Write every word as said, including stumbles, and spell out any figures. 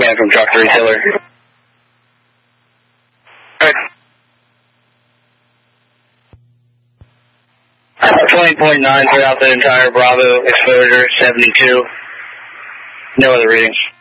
man from Truck three Tiller. Good. Uh, twenty point nine throughout the entire Bravo exposure, seventy-two. No other readings.